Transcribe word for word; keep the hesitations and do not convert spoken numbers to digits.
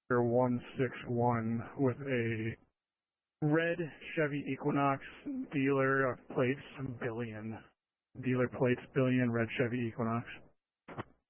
one six one with a red Chevy Equinox, dealer of plates, billion. Dealer plates, billion, red Chevy Equinox.